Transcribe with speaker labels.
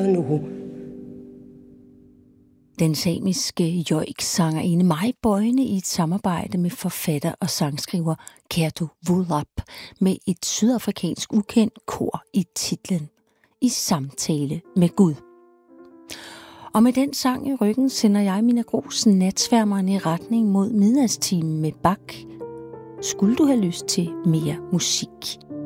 Speaker 1: nu.
Speaker 2: Den samiske joik-sangerinde Mai Boine i et samarbejde med forfatter og sangskriver Kertu Vuolap med et sydafrikansk ukendt kor i titlen I samtale med Gud. Og med den sang i ryggen sender jeg Mina Gros natsværmerne i retning mod midnatstimen med Bach. Skulle du have lyst til mere musik?